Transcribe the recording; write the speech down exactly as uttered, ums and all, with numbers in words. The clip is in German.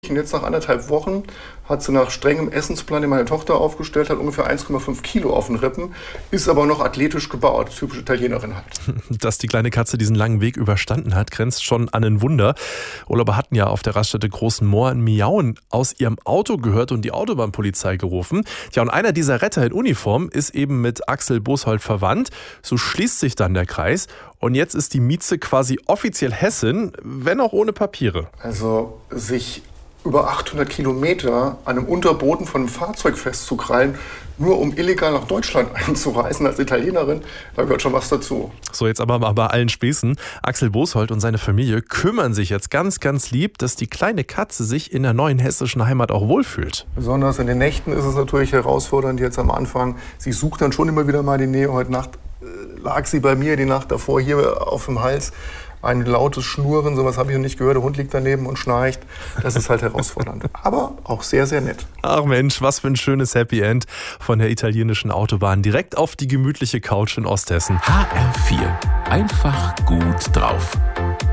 Und jetzt nach anderthalb Wochen hat sie nach strengem Essensplan, den meine Tochter aufgestellt hat, ungefähr eins Komma fünf Kilo auf den Rippen, ist aber noch athletisch gebaut, typische Italienerin halt. Dass die kleine Katze diesen langen Weg überstanden hat, grenzt schon an ein Wunder. Urlauber hatten ja auf der Raststätte Großen Moor ein Miauen aus ihrem Auto gehört und die Autobahnpolizei gerufen. Ja, und einer dieser Retter in Uniform ist eben mit Axel Bosold verwandt. So schließt sich dann der Kreis. Und jetzt ist die Mieze quasi offiziell Hessin, wenn auch ohne Papiere. Also sich über achthundert Kilometer an einem Unterboden von einem Fahrzeug festzukrallen, nur um illegal nach Deutschland einzureisen als Italienerin, da gehört schon was dazu. So, jetzt aber mal bei allen Späßen. Axel Bosold und seine Familie kümmern sich jetzt ganz, ganz lieb, dass die kleine Katze sich in der neuen hessischen Heimat auch wohlfühlt. Besonders in den Nächten ist es natürlich herausfordernd jetzt am Anfang. Sie sucht dann schon immer wieder mal die Nähe. Heute Nacht äh, lag sie bei mir, die Nacht davor hier auf dem Hals. Ein lautes Schnurren, sowas habe ich noch nicht gehört. Der Hund liegt daneben und schnarcht. Das ist halt herausfordernd. Aber auch sehr, sehr nett. Ach Mensch, was für ein schönes Happy End von der italienischen Autobahn. Direkt auf die gemütliche Couch in Osthessen. H R vier. Einfach gut drauf.